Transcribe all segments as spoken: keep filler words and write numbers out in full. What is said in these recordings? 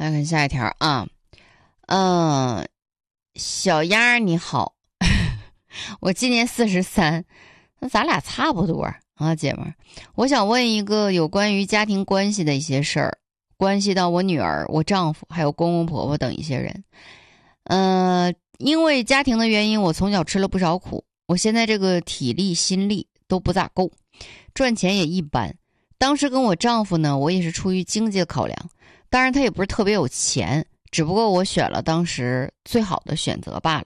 来看下一条啊，嗯，小丫你好，我今年四十三，那咱俩差不多啊，姐们儿。我想问一个有关于家庭关系的一些事儿，关系到我女儿、我丈夫还有公公婆婆等一些人。呃，因为家庭的原因，我从小吃了不少苦，我现在这个体力心力都不咋够，赚钱也一般。当时跟我丈夫呢，我也是出于经济的考量，当然他也不是特别有钱，只不过我选了当时最好的选择罢了。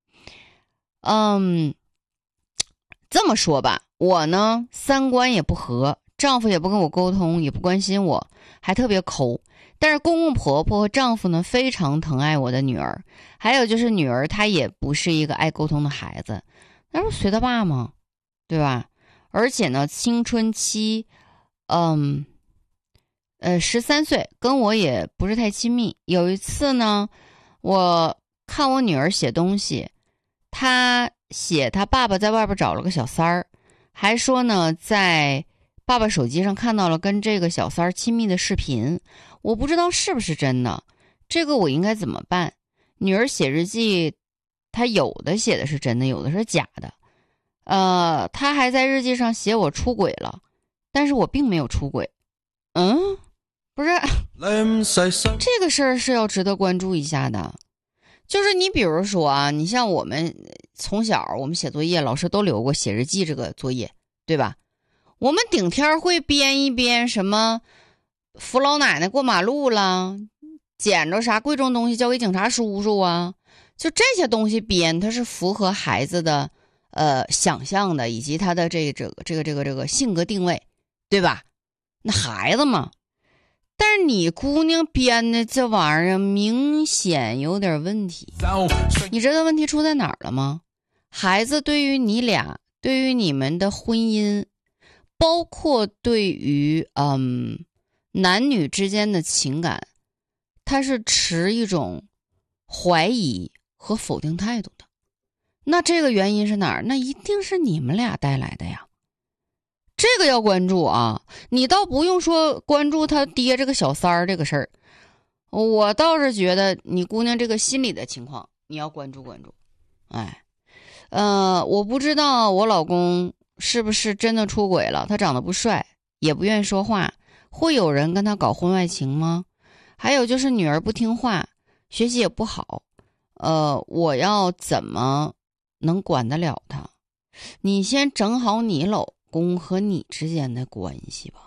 嗯，这么说吧，我呢三观也不合，丈夫也不跟我沟通，也不关心我，还特别抠。但是公公婆婆和丈夫呢非常疼爱我的女儿，还有就是女儿她也不是一个爱沟通的孩子，那不随他爸吗？对吧？而且呢青春期嗯呃十三岁，跟我也不是太亲密。有一次呢，我看我女儿写东西，她写她爸爸在外边找了个小三儿，还说呢在爸爸手机上看到了跟这个小三儿亲密的视频，我不知道是不是真的，这个我应该怎么办？女儿写日记，她有的写的是真的，有的是假的。呃，她还在日记上写我出轨了，但是我并没有出轨。嗯，不是，这个事儿是要值得关注一下的。就是你比如说啊，你像我们从小我们写作业，老师都留过写日记这个作业，对吧？我们顶天会编一编什么扶老奶奶过马路了，捡着啥贵重东西交给警察叔叔啊，就这些东西编，它是符合孩子的呃想象的，以及他的这这个这个这个这个性格定位，对吧？那孩子嘛。但是你姑娘编的这玩意儿明显有点问题，你知道问题出在哪儿了吗？孩子对于你俩，对于你们的婚姻，包括对于嗯男女之间的情感，他是持一种怀疑和否定态度的。那这个原因是哪儿？那一定是你们俩带来的呀。这个要关注啊，你倒不用说关注他爹这个小三儿这个事儿，我倒是觉得你姑娘这个心理的情况你要关注关注。哎，呃，我不知道我老公是不是真的出轨了，他长得不帅，也不愿意说话，会有人跟他搞婚外情吗？还有就是女儿不听话，学习也不好，呃，我要怎么能管得了他？你先整好你老公和你之间的关系吧。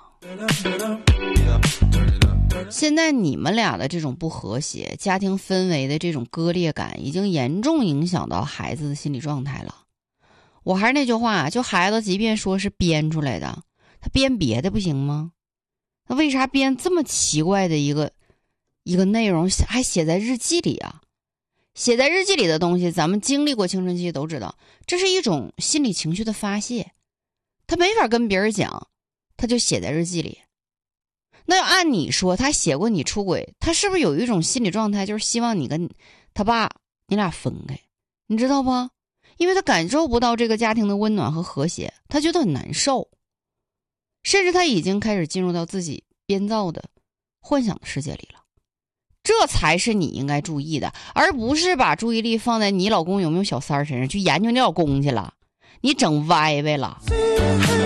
现在你们俩的这种不和谐，家庭氛围的这种割裂感，已经严重影响到孩子的心理状态了。我还是那句话，就孩子即便说是编出来的，他编别的不行吗？他为啥编这么奇怪的一个一个内容，还写在日记里啊？写在日记里的东西，咱们经历过青春期都知道，这是一种心理情绪的发泄，他没法跟别人讲，他就写在日记里。那要按你说，他写过你出轨，他是不是有一种心理状态，就是希望你跟他爸你俩分开，你知道不？因为他感受不到这个家庭的温暖和和谐，他觉得很难受，甚至他已经开始进入到自己编造的幻想的世界里了。这才是你应该注意的，而不是把注意力放在你老公有没有小三儿身上，去研究你老公去了，你整歪歪了。